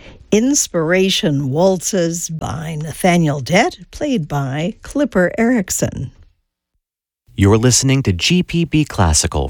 Inspiration Waltzes by Nathaniel Dett, played by Clipper Erickson. You're listening to GPB Classical